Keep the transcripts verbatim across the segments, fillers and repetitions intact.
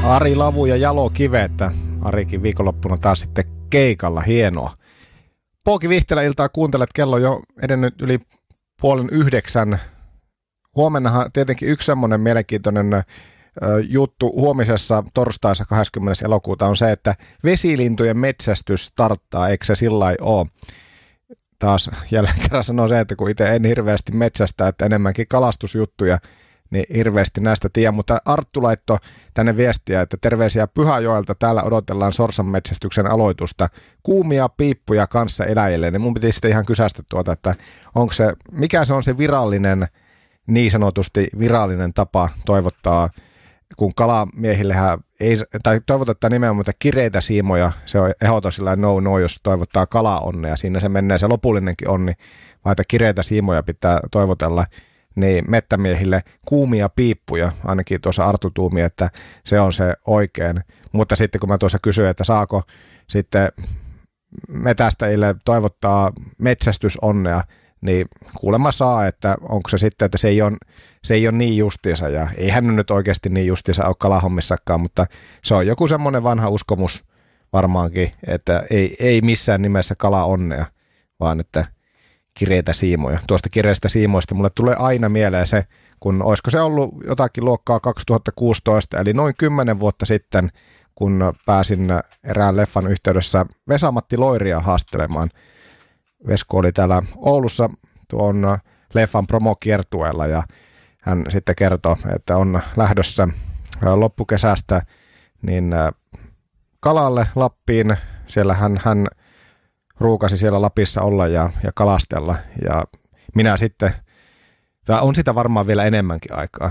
Ari Lavu ja Jalo Kivettä. Arikin viikonloppuna taas sitten keikalla, hienoa. Pooki Vihtelä iltaa kuuntelet, kello jo edennyt yli puolen yhdeksän. Huomennahan tietenkin yksi semmoinen mielenkiintoinen ö, juttu huomisessa torstaissa kahdeskymmenes elokuuta on se, että vesilintujen metsästys starttaa, eikö se sillä lailla ole? Taas jälleen kerran sanoo se, että kun itse en hirveästi metsästä, että enemmänkin kalastusjuttuja, niin hirveästi näistä tiedä, mutta Arttu laittoi tänne viestiä, että terveisiä Pyhäjoelta, täällä odotellaan sorsan metsästyksen aloitusta. Kuumia piippuja kanssa eläjille, niin mun piti sitten ihan kysästä tuota, että onko se, mikä se on se virallinen, niin sanotusti virallinen tapa toivottaa, kun kalamiehillehän ei, tai toivotetaan nimenomaan kireitä siimoja, se on ehdoton sillä no no, jos toivottaa kalaonnea, siinä se menee se lopullinenkin onni, vaan että kireitä siimoja pitää toivotella, niin mettämiehille kuumia piippuja, ainakin tuossa Arttu tuumi, että se on se oikein. Mutta sitten kun mä tuossa kysyin, että saako sitten metästäjille toivottaa metsästysonnea, niin kuulemma saa, että onko se sitten, että se ei ole, se ei ole niin justiinsa, ja eihän nyt oikeasti niin justiinsa ole kalahommissakaan, mutta se on joku semmoinen vanha uskomus varmaankin, että ei, ei missään nimessä kalaonnea, vaan että kireitä siimoja. Tuosta kireistä siimoista mulle tulee aina mieleen se, kun olisiko se ollut jotakin luokkaa kaksituhattakuusitoista, eli noin kymmenen vuotta sitten, kun pääsin erään leffan yhteydessä Vesa-Matti Loiria haastelemaan. Vesku oli täällä Oulussa tuon leffan promokiertueella ja hän sitten kertoi, että on lähdössä loppukesästä niin kalalle Lappiin. Siellä hän, hän ruukasi siellä Lapissa olla ja, ja kalastella ja minä sitten, on sitä varmaan vielä enemmänkin aikaa.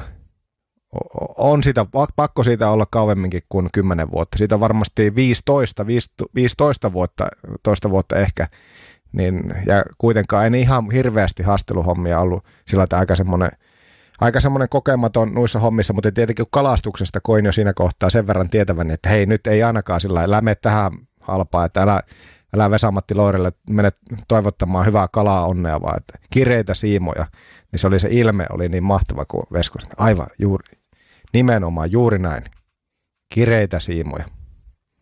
On sitä, pakko siitä olla kauemminkin kuin kymmenen vuotta. Siitä varmasti viisitoista, viisitoista vuotta, toista vuotta ehkä. Niin, ja kuitenkaan en ihan hirveästi haasteluhommia ollut sillä tavalla aika semmoinen, aika semmoinen kokematon noissa hommissa, mutta tietenkin kalastuksesta koin jo siinä kohtaa sen verran tietäväni, että hei, nyt ei ainakaan sillä lailla, älä mene tähän halpaa, että älä, älä Vesa-Matti Loirille mene toivottamaan hyvää kalaa onnea, vaan että kireitä siimoja, niin se oli se ilme, oli niin mahtava kuin Vesku. Aivan juuri, nimenomaan juuri näin, kireitä siimoja.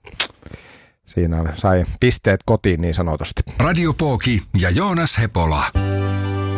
Siinä sai pisteet kotiin niin sanotusti. Radio Pooki ja Joonas Hepola.